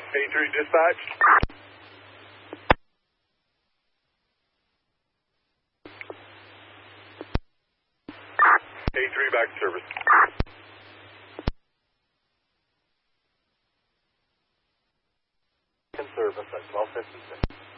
A3 dispatch. A3 back to service. In service at 12:56.